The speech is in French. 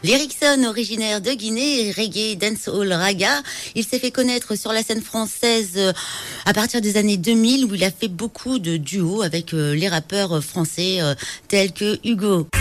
L'Erickson, originaire de Guinée, reggae, dancehall, raga, il s'est fait connaître sur la scène française à partir des années 2000 où il a fait beaucoup de duos avec les rappeurs français tels que Hugo.